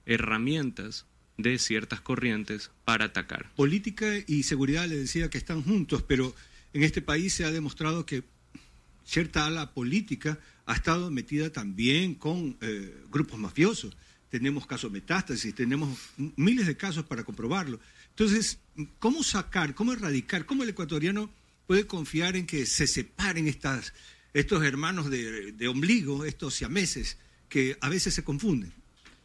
herramientas de ciertas corrientes para atacar. Política y seguridad, le decía que están juntos, pero en este país se ha demostrado que cierta ala política ha estado metida también con grupos mafiosos. Tenemos casos Metástasis, tenemos miles de casos para comprobarlo. Entonces, ¿cómo sacar, cómo erradicar, cómo el ecuatoriano puede confiar en que se separen estos hermanos de ombligo, estos siameses, que a veces se confunden?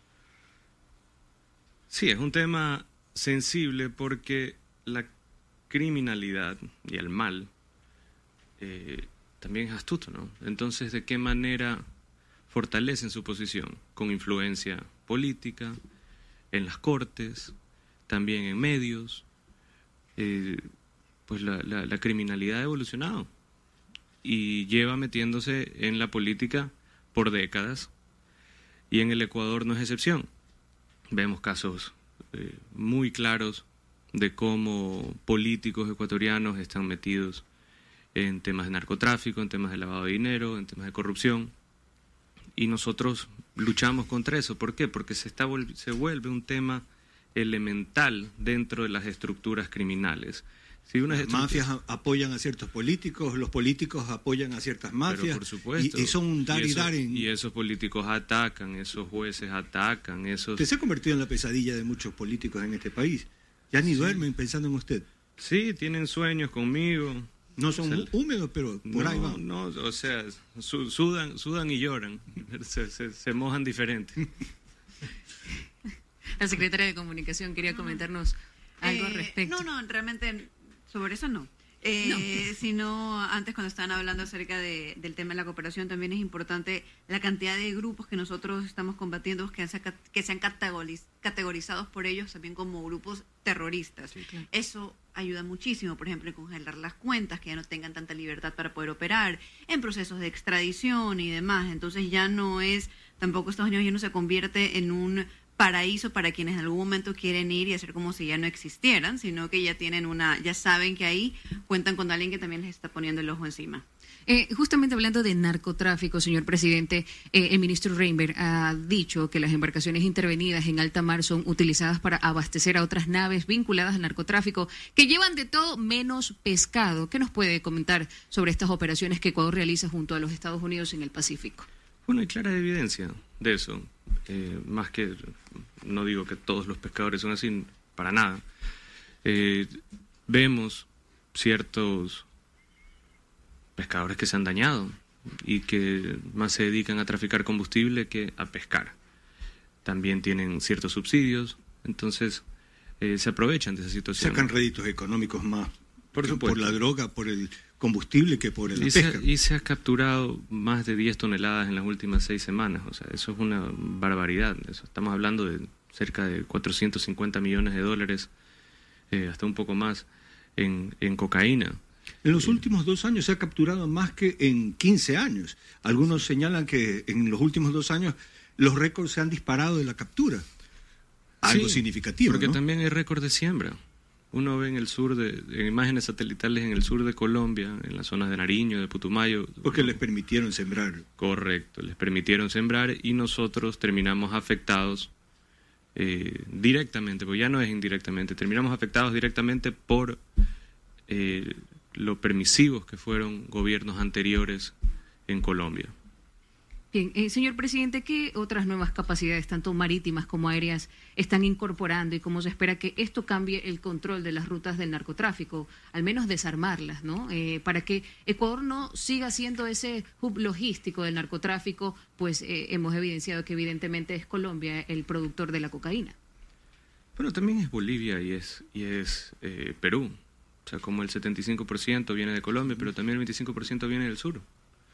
Sí, es un tema sensible porque la criminalidad y el mal también es astuto, ¿no? Entonces, ¿de qué manera fortalecen su posición? Con influencia política, en las cortes, también en medios. Pues la criminalidad ha evolucionado y lleva metiéndose en la política por décadas, y en el Ecuador no es excepción. Vemos casos muy claros de cómo políticos ecuatorianos están metidos en temas de narcotráfico, en temas de lavado de dinero, en temas de corrupción, y nosotros luchamos contra eso. ¿Por qué? Porque se vuelve un tema elemental dentro de las estructuras criminales. Si las mafias apoyan a ciertos políticos, los políticos apoyan a ciertas mafias, pero por supuesto, y son un dar y dar. Y esos políticos atacan, esos jueces atacan, Usted se ha convertido en la pesadilla de muchos políticos en este país. Ya ni duermen pensando en usted. Sí, tienen sueños conmigo. No son húmedos, pero por ahí van. No, o sea, sudan y lloran, se mojan diferente. La secretaria de Comunicación quería comentarnos algo al respecto. No, realmente sobre eso no. Sino antes, cuando estaban hablando acerca del tema de la cooperación, también es importante la cantidad de grupos que nosotros estamos combatiendo, que sean categorizados por ellos también como grupos terroristas. Sí, claro. Eso ayuda muchísimo, por ejemplo, en congelar las cuentas, que ya no tengan tanta libertad para poder operar, en procesos de extradición y demás. Entonces ya no es, tampoco Estados Unidos ya no se convierte en un paraíso para quienes en algún momento quieren ir y hacer como si ya no existieran, sino que ya tienen ya saben que ahí cuentan con alguien que también les está poniendo el ojo encima. Justamente hablando de narcotráfico, señor presidente, el ministro Reinberg ha dicho que las embarcaciones intervenidas en alta mar son utilizadas para abastecer a otras naves vinculadas al narcotráfico que llevan de todo menos pescado. ¿Qué nos puede comentar sobre estas operaciones que Ecuador realiza junto a los Estados Unidos en el Pacífico? Bueno, hay clara evidencia de eso. Más que, no digo que todos los pescadores son así, para nada. Vemos ciertos pescadores que se han dañado y que más se dedican a traficar combustible que a pescar. También tienen ciertos subsidios, entonces se aprovechan de esa situación. Sacan réditos económicos más por supuesto, por la droga, por el combustible que por la pesca. Y se ha capturado más de 10 toneladas en las últimas 6 semanas. O sea, eso es una barbaridad. Estamos hablando de cerca de 450 millones de dólares, hasta un poco más, en cocaína. En los últimos 2 años se ha capturado más que en 15 años. Algunos señalan que en los últimos 2 años los récords se han disparado de la captura. Algo significativo, porque ¿no? también hay récord de siembra. Uno ve en el sur, en imágenes satelitales en el sur de Colombia, en las zonas de Nariño, de Putumayo. Porque les permitieron sembrar. Correcto, les permitieron sembrar y nosotros terminamos afectados directamente, porque ya no es indirectamente, terminamos afectados directamente por lo permisivos que fueron gobiernos anteriores en Colombia. Bien, señor presidente, ¿qué otras nuevas capacidades, tanto marítimas como aéreas, están incorporando y cómo se espera que esto cambie el control de las rutas del narcotráfico, al menos desarmarlas, ¿no? Para que Ecuador no siga siendo ese hub logístico del narcotráfico, pues hemos evidenciado que evidentemente es Colombia el productor de la cocaína. Pero también es Bolivia y es Perú. O sea, como el 75% viene de Colombia, pero también el 25% viene del sur.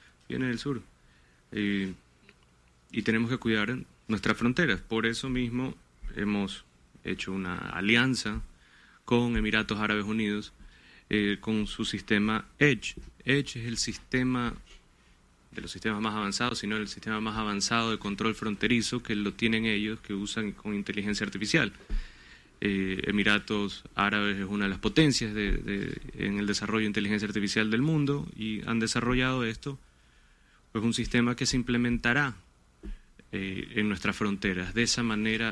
Y tenemos que cuidar nuestras fronteras. Por eso mismo hemos hecho una alianza con Emiratos Árabes Unidos con su sistema Edge. Edge es el sistema de los sistemas más avanzados, sino el sistema más avanzado de control fronterizo que lo tienen ellos, que usan con inteligencia artificial. Emiratos Árabes es una de las potencias en el desarrollo de inteligencia artificial del mundo y han desarrollado esto. Pues un sistema que se implementará en nuestras fronteras. De esa manera